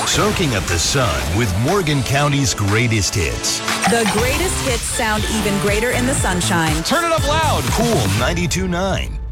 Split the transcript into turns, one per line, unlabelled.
Soaking up the sun with Morgan County's greatest hits.
The greatest hits sound even greater in the sunshine.
Turn it up loud.
Cool 92.9.